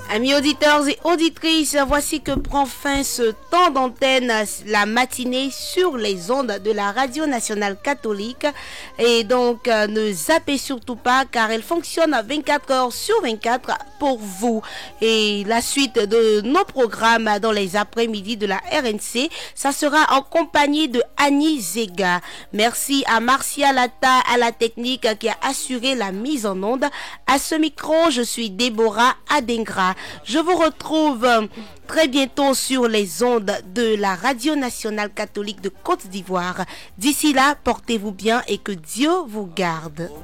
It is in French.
Amis auditeurs et auditrices, voici que prend fin ce temps d'antenne, la matinée sur les ondes de la Radio Nationale Catholique. Et donc, ne zappez surtout pas car elle fonctionne 24 heures sur 24 pour vous. Et la suite de nos programmes dans les après-midi de la RNC, ça sera en compagnie de Annie Zega. Merci à Marcia Lata à la technique qui a assuré la mise en onde. À ce micro, je suis Déborah Adengra. Je vous retrouve très bientôt sur les ondes de la Radio Nationale Catholique de Côte d'Ivoire. D'ici là, portez-vous bien et que Dieu vous garde.